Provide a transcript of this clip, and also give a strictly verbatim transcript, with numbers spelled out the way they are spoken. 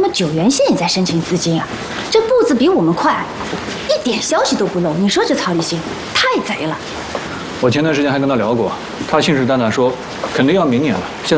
们九原县也在申请资金啊，这步子比我们快，一点消息都不漏。你说这曹立新太贼了。 我前段时间还跟他聊过，他信誓旦旦说肯定要明年了，现在。